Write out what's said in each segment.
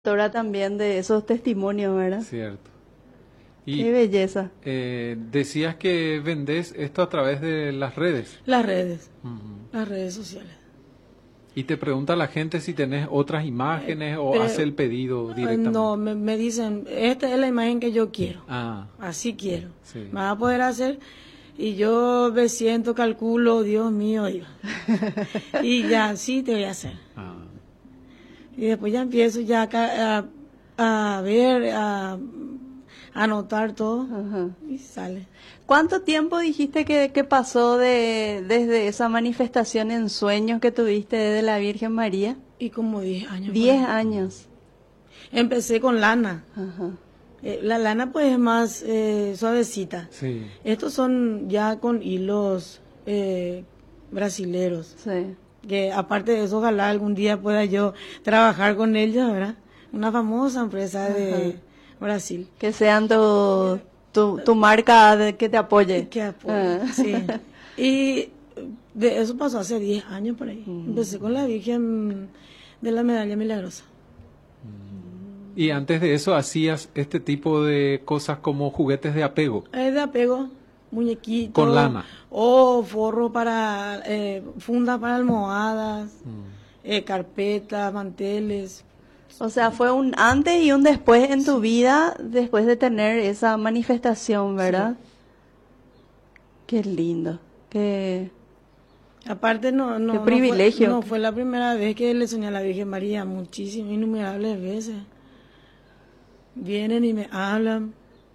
Autora también de esos testimonios, ¿verdad? Cierto. Qué Y belleza. decías que vendés esto a través de las redes. Las redes, Ujú. las redes sociales. Y te pregunta la gente si tenés otras imágenes o Pero- hace el pedido directamente. No, me dicen, esta es la imagen que yo quiero, Ah, así quiero. sí. Me va a poder hacer, y yo me siento, calculo, Dios mío, Dios. Y ya, sí te voy a hacer. Ah. Y después ya empiezo ya a ver, a anotar todo, Ajá. y sale. ¿Cuánto tiempo dijiste que pasó desde esa manifestación en sueños que tuviste de la Virgen María? Y como 10 años. 10 por ahí. años. Empecé con lana. Ajá. La lana pues es más suavecita. Sí. Estos son ya con hilos brasileros. Sí. Que aparte de eso, ojalá algún día pueda yo trabajar con ellos, ¿verdad? Una famosa empresa de Brasil. Que sean tu marca que te apoye. Que apoya, Ah. sí. Y de eso pasó hace 10 años por ahí. Empecé con la Virgen de la Medalla Milagrosa. Y antes de eso hacías este tipo de cosas como juguetes de apego. Es de apego, muñequitos. Con lana. O forro para, fundas para almohadas, carpetas, manteles. O sea, fue un antes y un después en tu vida, después de tener esa manifestación, ¿verdad? Qué lindo. Qué... Aparte, Qué privilegio. No fue la primera vez que le soñé a la Virgen María, muchísimas, innumerables veces. Vienen y me hablan,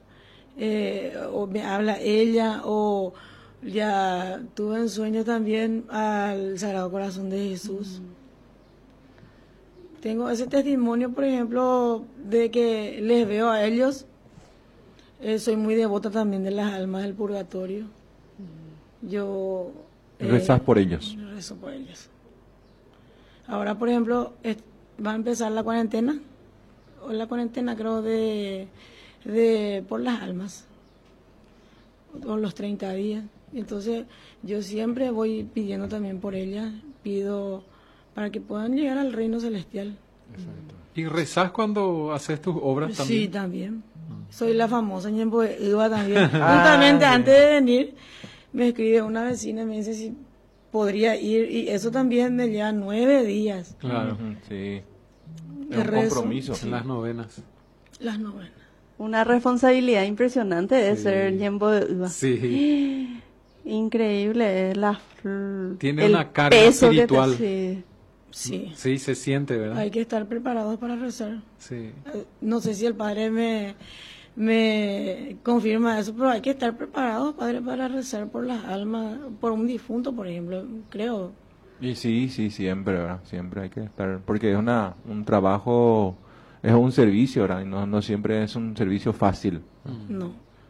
o me habla ella, o ya tuve en sueño también al Sagrado Corazón de Jesús. Tengo ese testimonio, por ejemplo, de que les veo a ellos. Soy muy devota también de las almas del purgatorio. Yo Rezas por ellos. rezo por ellos. Ahora, por ejemplo, va a empezar la cuarentena, o la cuarentena creo de por las almas, o los 30 días. Entonces, yo siempre voy pidiendo también por ellas, pido para que puedan llegar al reino celestial. ¿Y rezás cuando haces tus obras también? Sí, también. Soy la famosa Ñembo Iba también. Justamente antes de venir, me escribe una vecina y me dice si podría ir, y eso también me lleva 9 días. Claro. Ujú, sí. Es De un rezo. compromiso. En las novenas. Las novenas. Una responsabilidad impresionante de Sí. ser Yembo de Uva. Sí. Increíble, Tiene el una carga peso que espiritual. sí. Sí. Sí, se siente, ¿verdad? Hay que estar preparados para rezar. Sí. No sé si el padre me confirma eso, pero hay que estar preparados, padre, para rezar por las almas, por un difunto, por ejemplo, creo. Y sí, siempre, ¿verdad? Siempre hay que estar, porque es un trabajo, es un servicio, ¿verdad? Y no siempre es un servicio fácil. No.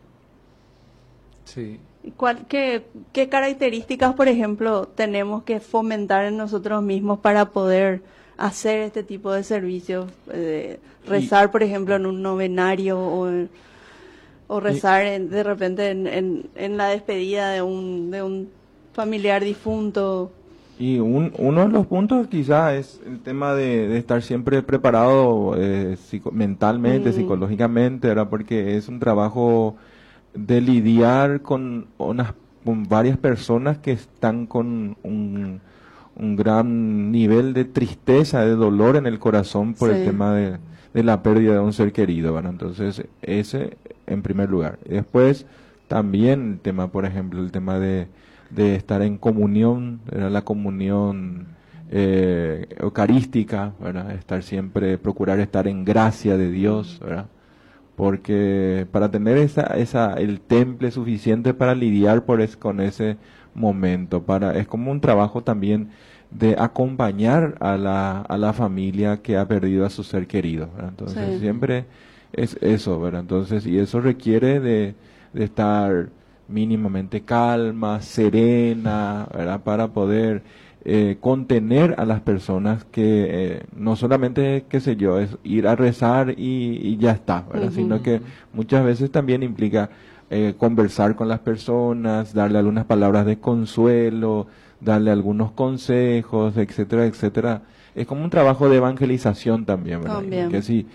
Sí. ¿Qué características, por ejemplo, tenemos que fomentar en nosotros mismos para poder hacer este tipo de servicios? Rezar, por ejemplo, en un novenario o rezar de repente en la despedida de un familiar difunto. Y uno de los puntos quizás es el tema de estar siempre preparado mentalmente, psicológicamente, ¿verdad? Porque es un trabajo de lidiar con varias personas que están con un gran nivel de tristeza, de dolor en el corazón por el Sí. tema de la pérdida de un ser querido, ¿verdad? Entonces, ese en primer lugar. Y después, también el tema, por ejemplo, el tema de estar en comunión, ¿verdad? La comunión eucarística, ¿verdad? Estar siempre, procurar estar en gracia de Dios, ¿verdad? Porque para tener el temple suficiente para lidiar con ese momento, es como un trabajo también de acompañar a la familia que ha perdido a su ser querido, ¿verdad? Entonces Sí. siempre es eso, ¿verdad? Entonces, y eso requiere de estar mínimamente calma, serena, ¿verdad? Para poder contener a las personas que no solamente, qué sé yo, es ir a rezar y ya está, ¿verdad? Sino que muchas veces también implica conversar con las personas, darle algunas palabras de consuelo, darle algunos consejos, etcétera, etcétera, es como un trabajo de evangelización también, ¿verdad? También. Que si